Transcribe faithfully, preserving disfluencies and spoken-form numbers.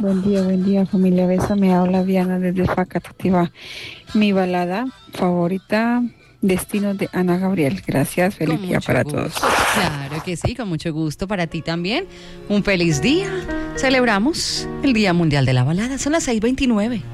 Buen día, buen día, familia Besa. Me habla Diana desde Facatativá. Mi balada favorita, Destino de Ana Gabriel. Gracias, Con feliz día mucho para todos. gusto. Claro que sí, con mucho gusto para ti también. Un feliz día. Celebramos el Día Mundial de la Balada. Son las seis veintinueve.